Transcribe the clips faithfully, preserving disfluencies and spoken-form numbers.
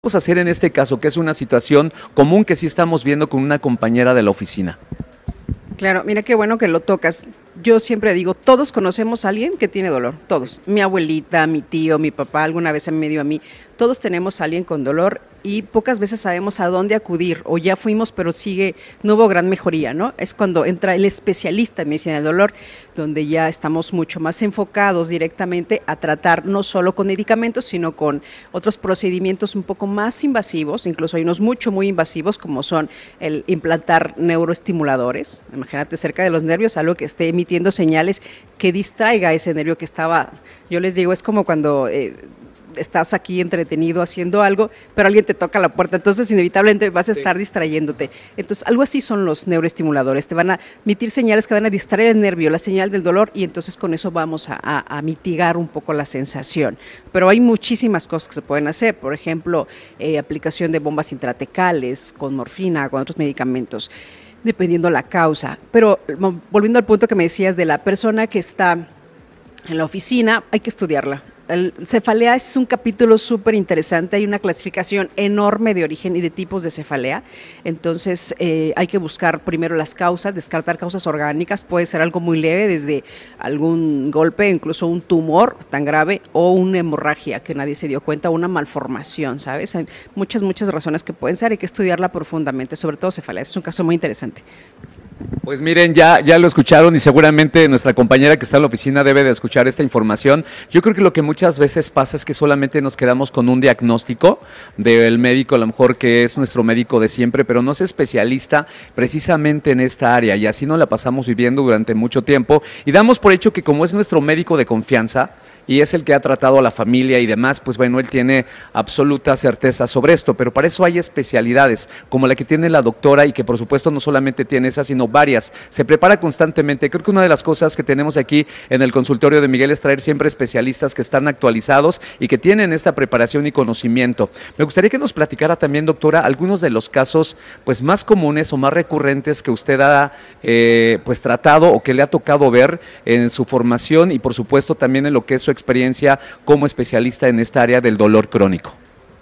Vamos a hacer en este caso, que es una situación común que sí estamos viendo con una compañera de la oficina? Claro, mira qué bueno que lo tocas. Yo siempre digo, todos conocemos a alguien que tiene dolor, todos. Mi abuelita, mi tío, mi papá, alguna vez me dio a mí. Todos tenemos a alguien con dolor y pocas veces sabemos a dónde acudir o ya fuimos, pero sigue, no hubo gran mejoría, ¿no? Es cuando entra el especialista en medicina del dolor, donde ya estamos mucho más enfocados directamente a tratar no solo con medicamentos, sino con otros procedimientos un poco más invasivos, incluso hay unos mucho, muy invasivos, como son el implantar neuroestimuladores. Imagínate cerca de los nervios, algo que esté emitiendo señales que distraiga ese nervio que estaba, yo les digo, es como cuando eh, estás aquí entretenido haciendo algo, pero alguien te toca la puerta, entonces inevitablemente vas a estar sí. distrayéndote. Entonces, algo así son los neuroestimuladores, te van a emitir señales que van a distraer el nervio, la señal del dolor, y entonces con eso vamos a, a, a mitigar un poco la sensación. Pero hay muchísimas cosas que se pueden hacer, por ejemplo, eh, aplicación de bombas intratecales, con morfina, con otros medicamentos, dependiendo la causa. Pero volviendo al punto que me decías de la persona que está en la oficina, hay que estudiarla. El cefalea es un capítulo súper interesante, hay una clasificación enorme de origen y de tipos de cefalea, entonces eh, hay que buscar primero las causas, descartar causas orgánicas, puede ser algo muy leve, desde algún golpe, incluso un tumor tan grave, o una hemorragia que nadie se dio cuenta, una malformación, ¿sabes? Hay muchas, muchas razones que pueden ser, hay que estudiarla profundamente, sobre todo cefalea, es un caso muy interesante. Pues miren, ya, ya lo escucharon y seguramente nuestra compañera que está en la oficina debe de escuchar esta información. Yo creo que lo que muchas veces pasa es que solamente nos quedamos con un diagnóstico del médico, a lo mejor que es nuestro médico de siempre, pero no es especialista precisamente en esta área y así nos la pasamos viviendo durante mucho tiempo y damos por hecho que como es nuestro médico de confianza, y es el que ha tratado a la familia y demás, pues bueno, él tiene absoluta certeza sobre esto, pero para eso hay especialidades, como la que tiene la doctora y que por supuesto no solamente tiene esa, sino varias, se prepara constantemente. Creo que una de las cosas que tenemos aquí en el consultorio de Miguel es traer siempre especialistas que están actualizados y que tienen esta preparación y conocimiento. Me gustaría que nos platicara también, doctora, algunos de los casos pues más comunes o más recurrentes que usted ha eh, pues tratado o que le ha tocado ver en su formación y por supuesto también en lo que es su experiencia como especialista en esta área del dolor crónico.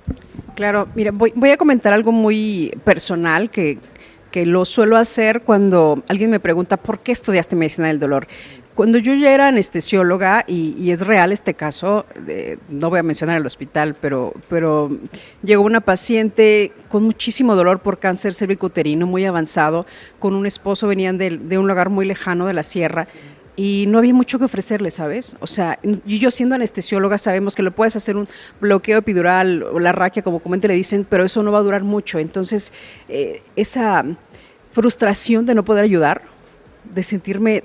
Claro, mira, voy, voy a comentar algo muy personal que, que lo suelo hacer cuando alguien me pregunta ¿por qué estudiaste medicina del dolor? Cuando yo ya era anestesióloga, y, y es real este caso, de, no voy a mencionar el hospital, pero, pero llegó una paciente con muchísimo dolor por cáncer cervicouterino muy avanzado, con un esposo, venían de, de un lugar muy lejano de la sierra, y no había mucho que ofrecerle, ¿sabes? O sea, y yo siendo anestesióloga sabemos que le puedes hacer un bloqueo epidural o la raquia, como comúnmente le dicen, pero eso no va a durar mucho. Entonces, eh, esa frustración de no poder ayudar, de sentirme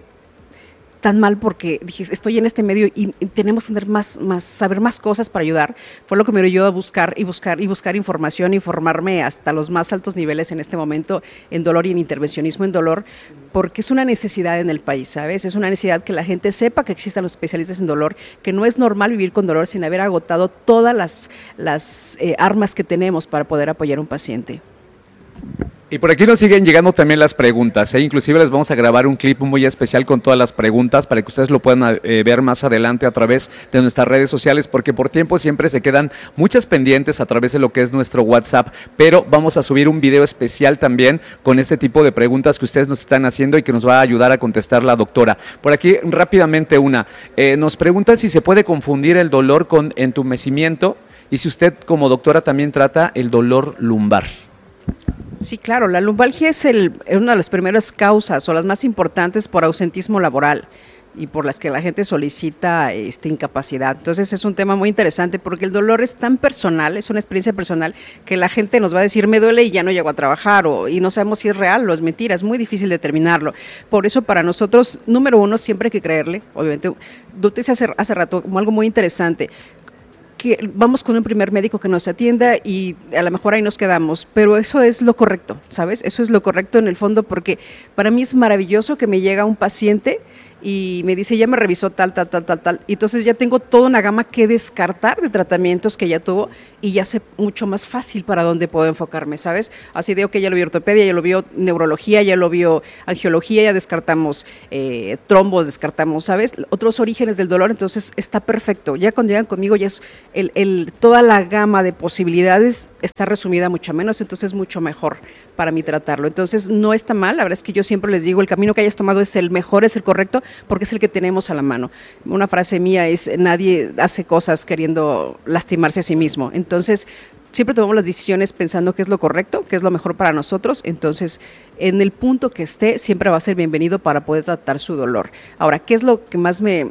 tan mal porque dije, estoy en este medio y, y tenemos que tener más, más, saber más cosas para ayudar, fue lo que me ayudó a buscar y buscar y buscar información, informarme hasta los más altos niveles en este momento en dolor y en intervencionismo en dolor, porque es una necesidad en el país, ¿sabes? Es una necesidad que la gente sepa que existan los especialistas en dolor, que no es normal vivir con dolor sin haber agotado todas las, las eh, armas que tenemos para poder apoyar a un paciente. Y por aquí nos siguen llegando también las preguntas, ¿eh? Inclusive les vamos a grabar un clip muy especial con todas las preguntas para que ustedes lo puedan eh, ver más adelante a través de nuestras redes sociales, porque por tiempo siempre se quedan muchas pendientes a través de lo que es nuestro WhatsApp, pero vamos a subir un video especial también con este tipo de preguntas que ustedes nos están haciendo y que nos va a ayudar a contestar la doctora. Por aquí rápidamente una, eh, nos preguntan si se puede confundir el dolor con entumecimiento y si usted como doctora también trata el dolor lumbar. Sí, claro, la lumbalgia es el, una de las primeras causas o las más importantes por ausentismo laboral y por las que la gente solicita este, incapacidad. Entonces es un tema muy interesante porque el dolor es tan personal, es una experiencia personal que la gente nos va a decir me duele y ya no llego a trabajar o, y no sabemos si es real o es mentira, es muy difícil determinarlo. Por eso para nosotros, número uno, siempre hay que creerle, obviamente, tú te hace, hace rato como algo muy interesante, que vamos con un primer médico que nos atienda y a lo mejor ahí nos quedamos, pero eso es lo correcto, ¿sabes? Eso es lo correcto en el fondo porque para mí es maravilloso que me llega un paciente y me dice, ya me revisó tal, tal, tal, tal, tal, y entonces ya tengo toda una gama que descartar de tratamientos que ya tuvo y ya sé mucho más fácil para dónde puedo enfocarme, ¿sabes? Así de, ok, ya lo vio ortopedia, ya lo vio neurología, ya lo vio angiología, ya descartamos eh, trombos, descartamos, ¿sabes? Otros orígenes del dolor, entonces está perfecto. Ya cuando llegan conmigo ya es el, el, toda la gama de posibilidades está resumida mucho menos, entonces es mucho mejor para mí tratarlo. Entonces no está mal, la verdad es que yo siempre les digo, el camino que hayas tomado es el mejor, es el correcto, porque es el que tenemos a la mano. Una frase mía es, nadie hace cosas queriendo lastimarse a sí mismo. Entonces, siempre tomamos las decisiones pensando qué es lo correcto, qué es lo mejor para nosotros. Entonces, en el punto que esté, siempre va a ser bienvenido para poder tratar su dolor. Ahora, ¿qué es lo que más me...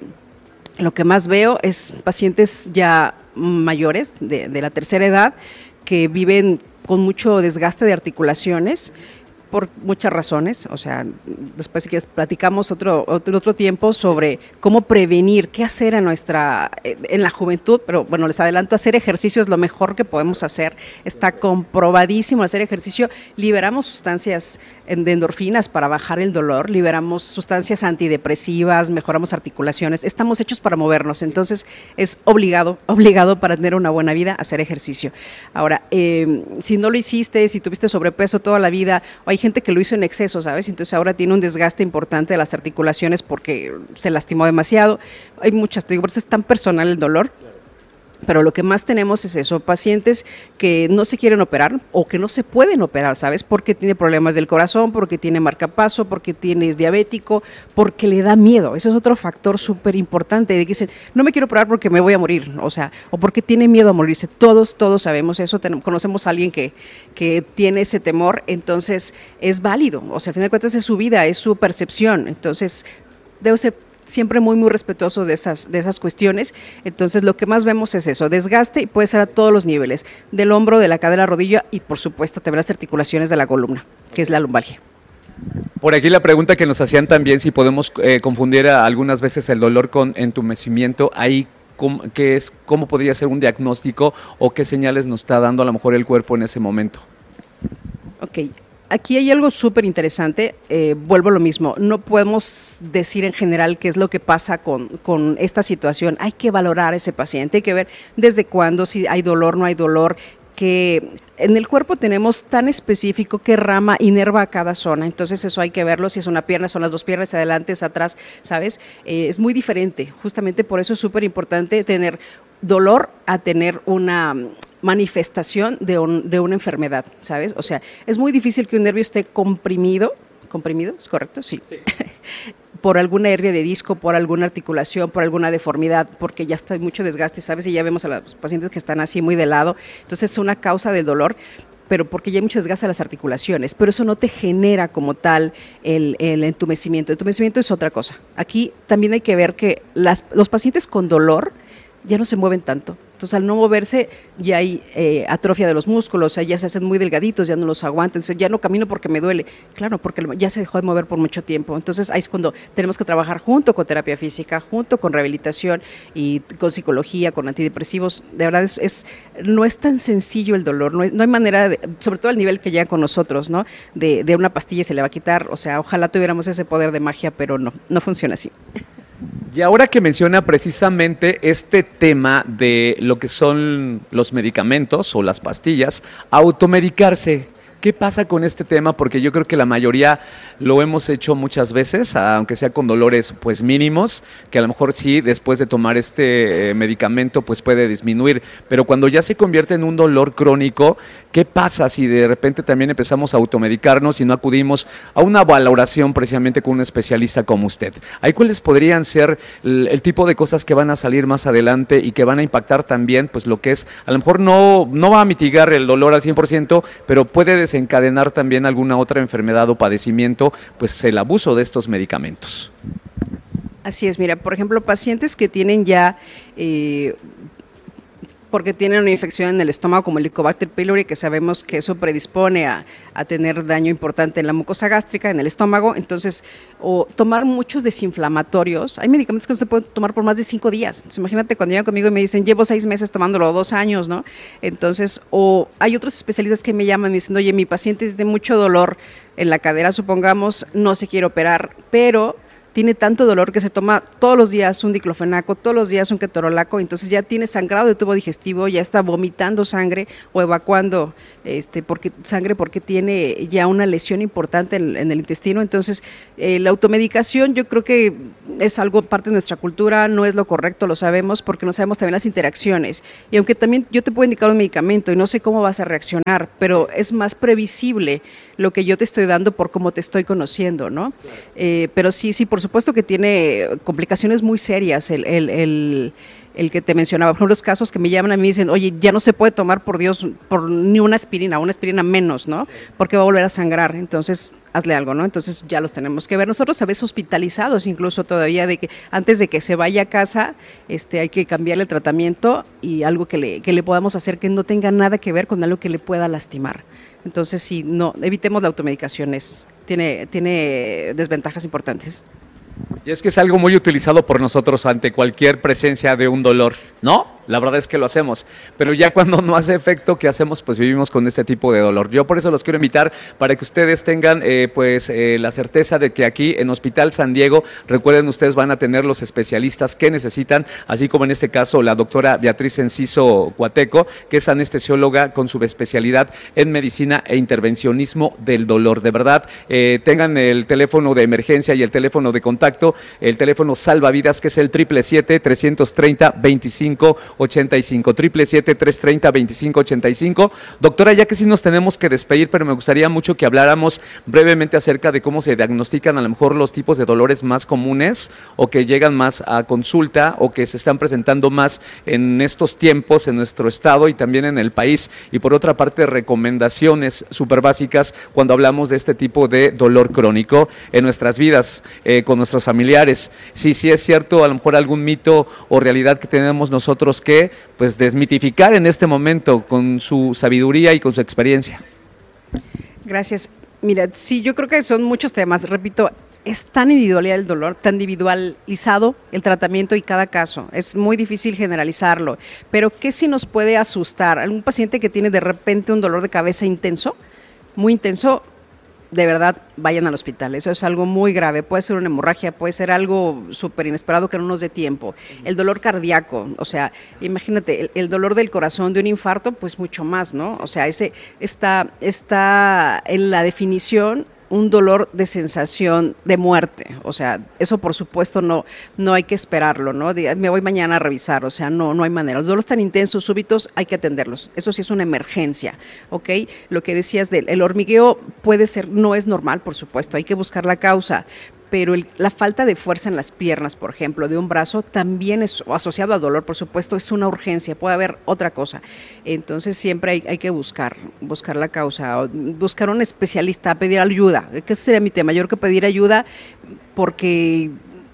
Lo que más veo es pacientes ya mayores, de, de la tercera edad, que viven con mucho desgaste de articulaciones por muchas razones. O sea, después si quieres platicamos otro, otro, otro tiempo sobre cómo prevenir, qué hacer en nuestra, en la juventud, pero bueno, les adelanto, hacer ejercicio es lo mejor que podemos hacer, está comprobadísimo hacer ejercicio, liberamos sustancias de endorfinas para bajar el dolor, liberamos sustancias antidepresivas, mejoramos articulaciones, estamos hechos para movernos, entonces es obligado, obligado para tener una buena vida hacer ejercicio. Ahora, eh, si no lo hiciste, si tuviste sobrepeso toda la vida, o hay gente que lo hizo en exceso, ¿sabes? Entonces ahora tiene un desgaste importante de las articulaciones porque se lastimó demasiado. Hay muchas, te digo, por eso es tan personal el dolor. Pero lo que más tenemos es eso, pacientes que no se quieren operar o que no se pueden operar, ¿sabes? Porque tiene problemas del corazón, porque tiene marcapaso, porque tiene, es diabético, porque le da miedo. Ese es otro factor súper importante, de que dicen, no me quiero operar porque me voy a morir, o sea, o porque tiene miedo a morirse. Todos, todos sabemos eso, tenemos, conocemos a alguien que, que tiene ese temor, entonces es válido. O sea, al final de cuentas es su vida, es su percepción, entonces debe ser siempre muy, muy respetuoso de esas, de esas cuestiones. Entonces, lo que más vemos es eso, desgaste, y puede ser a todos los niveles, del hombro, de la cadera, rodilla y, por supuesto, también las articulaciones de la columna, que es la lumbalgia. Por aquí la pregunta que nos hacían también, si podemos eh, confundir a, algunas veces el dolor con entumecimiento, ahí ¿cómo, qué es, cómo podría ser un diagnóstico o qué señales nos está dando a lo mejor el cuerpo en ese momento? Ok. Aquí hay algo súper interesante, eh, vuelvo a lo mismo, no podemos decir en general qué es lo que pasa con, con esta situación, hay que valorar a ese paciente, hay que ver desde cuándo, si hay dolor, no hay dolor, que en el cuerpo tenemos tan específico qué rama inerva a cada zona, entonces eso hay que verlo, si es una pierna, son las dos piernas, adelante, es atrás, ¿sabes? Eh, es muy diferente, justamente por eso es súper importante tener dolor a tener una manifestación de, un, de una enfermedad, ¿sabes? O sea, es muy difícil que un nervio esté comprimido, comprimido, ¿es correcto? Sí. sí. Por alguna hernia de disco, por alguna articulación, por alguna deformidad, porque ya está mucho desgaste, ¿sabes? Y ya vemos a los pacientes que están así muy de lado, entonces es una causa del dolor, pero porque ya hay mucho desgaste a las articulaciones, pero eso no te genera como tal el, el entumecimiento. El entumecimiento es otra cosa. Aquí también hay que ver que las, los pacientes con dolor ya no se mueven tanto. Entonces, al no moverse, ya hay eh, atrofia de los músculos, o sea, ya se hacen muy delgaditos, ya no los aguantan, entonces ya no camino porque me duele. Claro, porque ya se dejó de mover por mucho tiempo. Entonces, ahí es cuando tenemos que trabajar junto con terapia física, junto con rehabilitación y con psicología, con antidepresivos. De verdad, es, es no es tan sencillo el dolor, no, es, no hay manera, de, sobre todo al nivel que llega con nosotros, ¿no? De, de una pastilla se le va a quitar, o sea, ojalá tuviéramos ese poder de magia, pero no, no funciona así. Y ahora que menciona precisamente este tema de lo que son los medicamentos o las pastillas, automedicarse, ¿qué pasa con este tema? Porque yo creo que la mayoría lo hemos hecho muchas veces, aunque sea con dolores pues mínimos, que a lo mejor sí, después de tomar este eh, medicamento pues puede disminuir, pero cuando ya se convierte en un dolor crónico, ¿qué pasa si de repente también empezamos a automedicarnos y no acudimos a una valoración precisamente con un especialista como usted? ¿Ahí cuáles podrían ser el, el tipo de cosas que van a salir más adelante y que van a impactar también pues lo que es, a lo mejor no, no va a mitigar el dolor al cien por ciento, pero puede desencadenar también alguna otra enfermedad o padecimiento, pues el abuso de estos medicamentos? Así es, mira, por ejemplo, pacientes que tienen ya... Eh, porque tienen una infección en el estómago como el Helicobacter pylori, que sabemos que eso predispone a, a tener daño importante en la mucosa gástrica, en el estómago, entonces, o tomar muchos desinflamatorios, hay medicamentos que no se pueden tomar por más de cinco días, entonces imagínate cuando llegan conmigo y me dicen, llevo seis meses tomándolo, dos años, ¿no? Entonces, o hay otros especialistas que me llaman y me dicen, oye, mi paciente tiene mucho dolor en la cadera, supongamos, no se quiere operar, pero tiene tanto dolor que se toma todos los días un diclofenaco, todos los días un ketorolaco, entonces ya tiene sangrado de tubo digestivo, ya está vomitando sangre o evacuando este, porque, sangre porque tiene ya una lesión importante en, en el intestino. Entonces, eh, la automedicación yo creo que es algo parte de nuestra cultura, no es lo correcto, lo sabemos, porque no sabemos también las interacciones. Y aunque también yo te puedo indicar un medicamento y no sé cómo vas a reaccionar, pero es más previsible lo que yo te estoy dando por cómo te estoy conociendo, ¿no? Claro. Eh, pero sí, sí, por supuesto que tiene complicaciones muy serias el, el, el, el que te mencionaba. Por ejemplo, los casos que me llaman a mí y dicen, oye, ya no se puede tomar, por Dios, por ni una aspirina, una aspirina menos, ¿no? Porque va a volver a sangrar. Entonces, hazle algo, ¿no? Entonces ya los tenemos que ver. Nosotros a veces hospitalizados incluso todavía, de que antes de que se vaya a casa, este, hay que cambiarle el tratamiento y algo que le, que le podamos hacer que no tenga nada que ver con algo que le pueda lastimar. Entonces, sí, no, evitemos la automedicación, es, tiene, tiene desventajas importantes. Y es que es algo muy utilizado por nosotros ante cualquier presencia de un dolor, ¿no? La verdad es que lo hacemos, pero ya cuando no hace efecto, ¿qué hacemos? Pues vivimos con este tipo de dolor. Yo por eso los quiero invitar para que ustedes tengan eh, pues eh, la certeza de que aquí en Hospital San Diego, recuerden, ustedes van a tener los especialistas que necesitan, así como en este caso la doctora Beatriz Enciso Cuateco, que es anestesióloga con su especialidad en medicina e intervencionismo del dolor. De verdad, eh, tengan el teléfono de emergencia y el teléfono de contacto, el teléfono salvavidas, que es el siete siete siete, tres tres cero, veinticinco ochenta y cinco, siete siete siete, tres tres cero, veinticinco ochenta y cinco. Doctora, ya que sí nos tenemos que despedir, pero me gustaría mucho que habláramos brevemente acerca de cómo se diagnostican a lo mejor los tipos de dolores más comunes o que llegan más a consulta o que se están presentando más en estos tiempos en nuestro estado y también en el país. Y por otra parte, recomendaciones súper básicas cuando hablamos de este tipo de dolor crónico en nuestras vidas, eh, con nuestros familiares. Sí, sí es cierto, a lo mejor algún mito o realidad que tenemos nosotros que pues desmitificar en este momento con su sabiduría y con su experiencia. Gracias. Mira, sí, yo creo que son muchos temas. Repito, es tan individual el dolor, tan individualizado el tratamiento y cada caso. Es muy difícil generalizarlo. Pero ¿qué sí nos puede asustar? ¿Algún paciente que tiene de repente un dolor de cabeza intenso, muy intenso? De verdad, vayan al hospital. Eso es algo muy grave. Puede ser una hemorragia, puede ser algo súper inesperado que no nos dé tiempo. El dolor cardíaco, o sea, imagínate, el, el dolor del corazón de un infarto, pues mucho más, ¿no? O sea, ese está, está en la definición un dolor de sensación de muerte, o sea, eso por supuesto no, no hay que esperarlo, ¿no? De, me voy mañana a revisar, o sea, no, no hay manera. Los dolores tan intensos, súbitos, hay que atenderlos. Eso sí es una emergencia, ¿ok? Lo que decías del el hormigueo puede ser, no es normal, por supuesto, hay que buscar la causa, pero el, la falta de fuerza en las piernas, por ejemplo, de un brazo, también es asociado al dolor, por supuesto, es una urgencia, puede haber otra cosa. Entonces siempre hay, hay que buscar, buscar la causa, buscar un especialista, pedir ayuda, que ese sería mi tema, yo creo que pedir ayuda porque...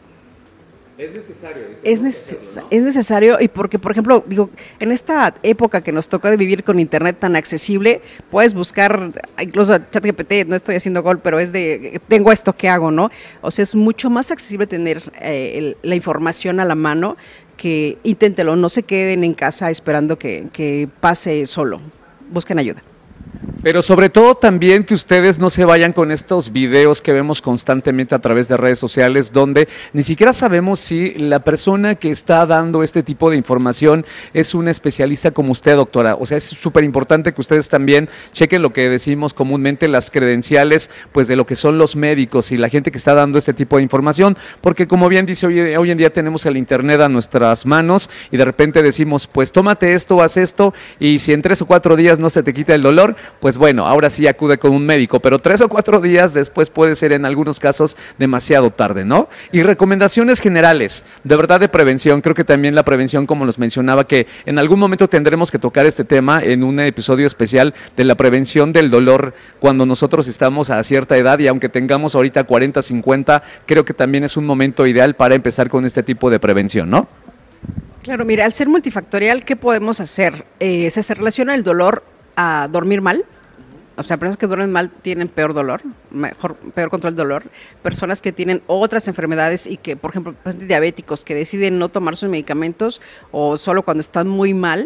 Es necesario. Es, neces ¿no? es necesario y porque, por ejemplo, digo, en esta época que nos toca de vivir con internet tan accesible, puedes buscar, incluso ChatGPT, no estoy haciendo gol, pero es de, tengo esto, ¿qué hago, no? O sea, es mucho más accesible tener eh, el, la información a la mano, que inténtelo, no se queden en casa esperando que, que pase solo, busquen ayuda. Pero sobre todo también que ustedes no se vayan con estos videos que vemos constantemente a través de redes sociales donde ni siquiera sabemos si la persona que está dando este tipo de información es una especialista como usted, doctora. O sea, es súper importante que ustedes también chequen lo que decimos comúnmente, las credenciales pues de lo que son los médicos y la gente que está dando este tipo de información, porque como bien dice, hoy, hoy en día tenemos el internet a nuestras manos y de repente decimos, pues tómate esto, haz esto y si en tres o cuatro días no se te quita el dolor, pues bueno, ahora sí acude con un médico, pero tres o cuatro días después puede ser en algunos casos demasiado tarde, ¿no? Y recomendaciones generales, de verdad de prevención, creo que también la prevención, como nos mencionaba, que en algún momento tendremos que tocar este tema en un episodio especial de la prevención del dolor cuando nosotros estamos a cierta edad y aunque tengamos ahorita cuarenta, cincuenta, creo que también es un momento ideal para empezar con este tipo de prevención, ¿no? Claro, mira, al ser multifactorial, ¿qué podemos hacer? Eh, se relaciona el dolor a dormir mal. O sea, personas que duermen mal tienen peor dolor, mejor, peor control del dolor. Personas que tienen otras enfermedades y que, por ejemplo, pacientes diabéticos que deciden no tomar sus medicamentos o solo cuando están muy mal,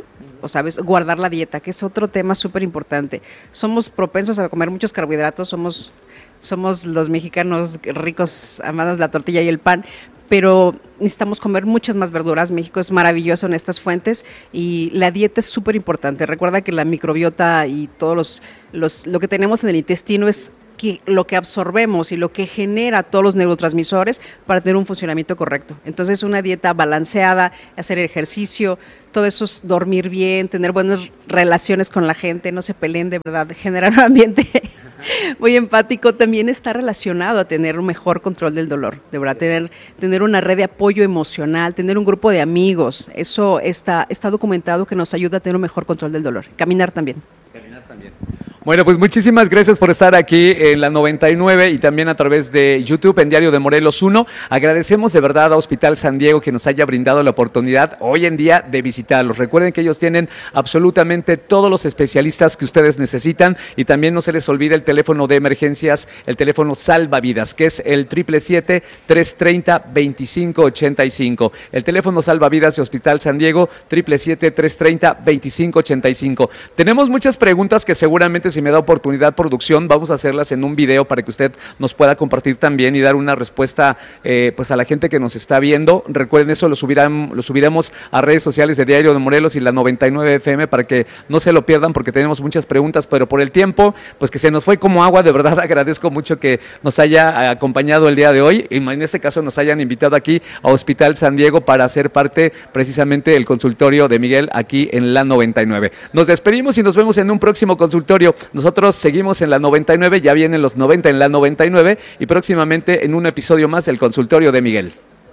tiempo, ¿sabes? Guardar la dieta, que es otro tema súper importante. Somos propensos a comer muchos carbohidratos, somos, somos los mexicanos ricos, amados la tortilla y el pan, pero necesitamos comer muchas más verduras. México es maravilloso en estas fuentes y la dieta es súper importante. Recuerda que la microbiota y todos los, los, lo que tenemos en el intestino es que lo que absorbemos y lo que genera todos los neurotransmisores para tener un funcionamiento correcto. Entonces, una dieta balanceada, hacer ejercicio, todo eso es dormir bien, tener buenas relaciones con la gente, no se peleen, de verdad, generar un ambiente muy empático, también está relacionado a tener un mejor control del dolor, de verdad, tener, tener una red de apoyo emocional, tener un grupo de amigos, eso está, está documentado que nos ayuda a tener un mejor control del dolor. Caminar también. Caminar también. Bueno, pues muchísimas gracias por estar aquí en la noventa y nueve y también a través de YouTube en Diario de Morelos uno. Agradecemos de verdad a Hospital San Diego que nos haya brindado la oportunidad hoy en día de visitarlos. Recuerden que ellos tienen absolutamente todos los especialistas que ustedes necesitan y también no se les olvide el teléfono de emergencias, el teléfono salvavidas, que es el siete siete siete, tres tres cero, dos cinco ocho cinco. El teléfono salvavidas de Hospital San Diego, siete siete siete, tres tres cero, dos cinco ocho cinco. Tenemos muchas preguntas que seguramente, si me da oportunidad producción, vamos a hacerlas en un video para que usted nos pueda compartir también y dar una respuesta eh, pues a la gente que nos está viendo. Recuerden, eso lo, subirán, lo subiremos a redes sociales de Diario de Morelos y la noventa y nueve F M para que no se lo pierdan, porque tenemos muchas preguntas, pero por el tiempo, pues que se nos fue como agua. De verdad agradezco mucho que nos haya acompañado el día de hoy y en este caso nos hayan invitado aquí a Hospital San Diego para ser parte precisamente del consultorio de Miguel aquí en la noventa y nueve. Nos despedimos y nos vemos en un próximo consultorio. Nosotros seguimos en la noventa y nueve, ya vienen los noventa en la noventa y nueve y próximamente en un episodio más del consultorio de Miguel.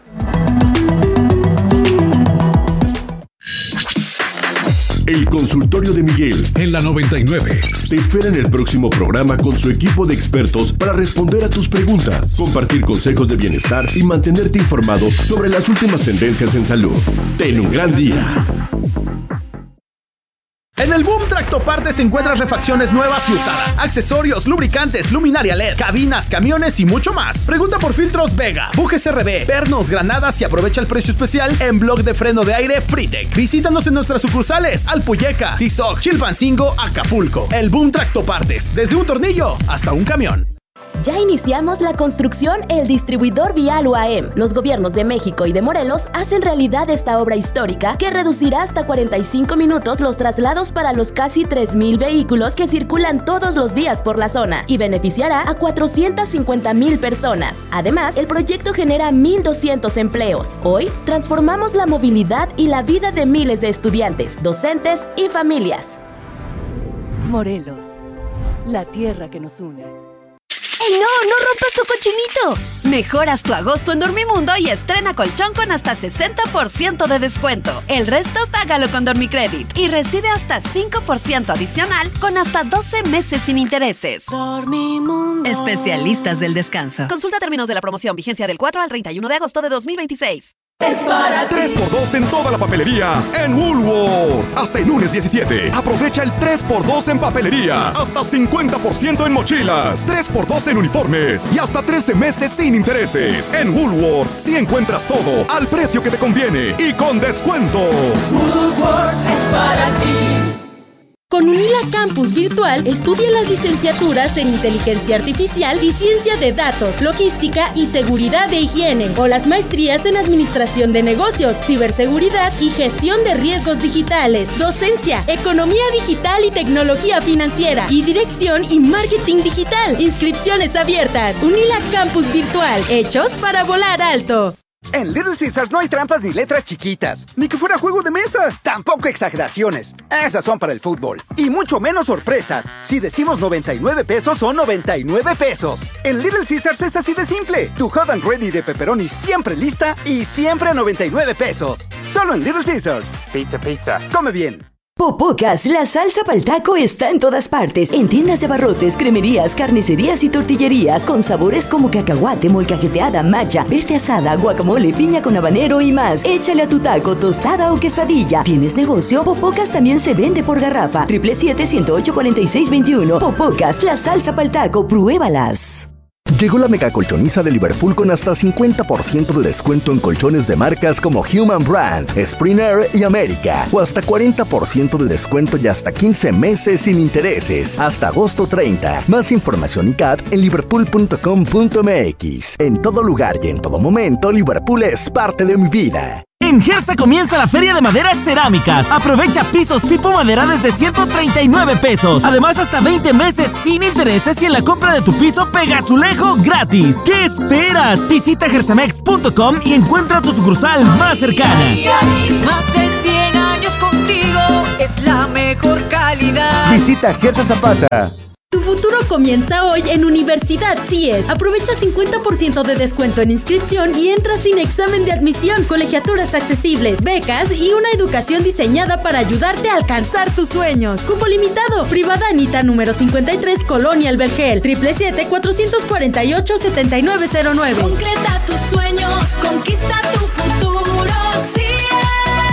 El consultorio de Miguel en la noventa y nueve. Te espera en el próximo programa con su equipo de expertos para responder a tus preguntas, compartir consejos de bienestar y mantenerte informado sobre las últimas tendencias en salud. Ten un gran día. En el Boom Tractopartes encuentras refacciones nuevas y usadas, accesorios, lubricantes, luminaria L E D, cabinas, camiones y mucho más. Pregunta por filtros Vega, bujes R B, pernos, granadas y aprovecha el precio especial en bloc de freno de aire Fritec. Visítanos en nuestras sucursales Alpuyeca, Tizoc, Chilpancingo, Acapulco. El Boom Tractopartes, desde un tornillo hasta un camión. Ya iniciamos la construcción El Distribuidor Vial U A M. Los gobiernos de México y de Morelos hacen realidad esta obra histórica que reducirá hasta cuarenta y cinco minutos los traslados para los casi tres mil vehículos que circulan todos los días por la zona y beneficiará a cuatrocientas cincuenta mil personas. Además, el proyecto genera mil doscientos empleos. Hoy, transformamos la movilidad y la vida de miles de estudiantes, docentes y familias. Morelos, la tierra que nos une. ¡Ey, no! ¡No rompas tu cochinito! Mejoras tu agosto en Dormimundo y estrena colchón con hasta sesenta por ciento de descuento. El resto págalo con Dormicredit y recibe hasta cinco por ciento adicional con hasta doce meses sin intereses. Dormimundo. Especialistas del descanso. Consulta términos de la promoción. Vigencia del cuatro al treinta y uno de agosto de dos mil veintiséis. Es para tres por dos en toda la papelería en Woolworth. Hasta el lunes diecisiete. Aprovecha el tres por dos en papelería. Hasta cincuenta por ciento en mochilas. tres por dos en uniformes. Y hasta trece meses sin intereses. En Woolworth sí encuentras todo al precio que te conviene y con descuento. Woolworth es para ti. Con UNILA Campus Virtual, estudia las licenciaturas en Inteligencia Artificial y Ciencia de Datos, Logística y Seguridad de Higiene, o las maestrías en Administración de Negocios, Ciberseguridad y Gestión de Riesgos Digitales, Docencia, Economía Digital y Tecnología Financiera, y Dirección y Marketing Digital. Inscripciones abiertas. UNILA Campus Virtual, hechos para volar alto. En Little Caesars no hay trampas ni letras chiquitas, ni que fuera juego de mesa. Tampoco exageraciones. Esas son para el fútbol. Y mucho menos sorpresas. Si decimos noventa y nueve pesos, son noventa y nueve pesos. En Little Caesars es así de simple. Tu hot and ready de pepperoni siempre lista y siempre a noventa y nueve pesos. Solo en Little Caesars. Pizza, pizza. Come bien. Popocas, la salsa pa'l taco está en todas partes, en tiendas de abarrotes, cremerías, carnicerías y tortillerías, con sabores como cacahuate, molcajeteada, macha, verde asada, guacamole, piña con habanero y más. Échale a tu taco, tostada o quesadilla. ¿Tienes negocio? Popocas también se vende por garrafa. siete siete siete, uno cero, cuatro seis dos uno. Popocas, la salsa pa'l taco, pruébalas. Llegó la mega colchoniza de Liverpool con hasta cincuenta por ciento de descuento en colchones de marcas como Human Brand, Spring Air y América, o hasta cuarenta por ciento de descuento y hasta quince meses sin intereses, hasta agosto treinta. Más información y C A T en liverpool punto com punto m x. En todo lugar y en todo momento, Liverpool es parte de mi vida. En Gersa comienza la Feria de Maderas Cerámicas. Aprovecha pisos tipo madera desde ciento treinta y nueve pesos. Además, hasta veinte meses sin intereses y en la compra de tu piso pega azulejo gratis. ¿Qué esperas? Visita gersamex punto com y encuentra tu sucursal más cercana. Más de cien años contigo es la mejor calidad. Visita Gersa Zapata. Tu futuro comienza hoy en Universidad C I E S. Aprovecha cincuenta por ciento de descuento en inscripción y entra sin examen de admisión, colegiaturas accesibles, becas y una educación diseñada para ayudarte a alcanzar tus sueños. Cupo limitado. Privada Anita número cincuenta y tres, Colonia El Vergel. siete siete siete, cuatro cuatro ocho, siete nueve cero nueve. Concreta tus sueños, conquista tu futuro, C I E S.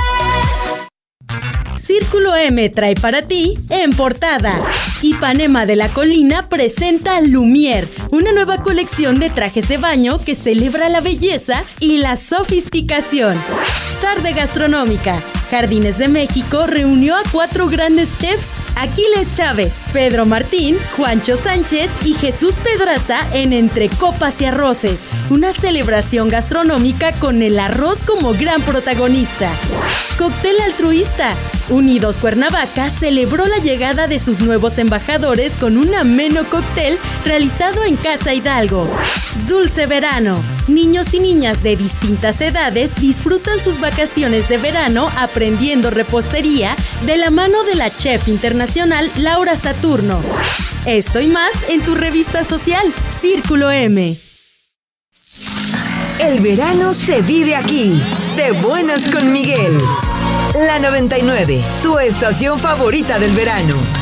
Círculo M trae para ti en portada. Ipanema de la Colina presenta Lumière, una nueva colección de trajes de baño que celebra la belleza y la sofisticación. Tarde gastronómica. Jardines de México reunió a cuatro grandes chefs: Aquiles Chávez, Pedro Martín, Juancho Sánchez y Jesús Pedraza en Entre Copas y Arroces, una celebración gastronómica con el arroz como gran protagonista. Cóctel altruista. Unidos Cuernavaca celebró la llegada de sus nuevos embajadores con un ameno cóctel realizado en Casa Hidalgo. Dulce verano. Niños y niñas de distintas edades disfrutan sus vacaciones de verano aprendiendo repostería de la mano de la chef internacional Laura Saturno. Esto y más en tu revista social, Círculo M. El verano se vive aquí. De buenas con Miguel. La noventa y nueve, tu estación favorita del verano.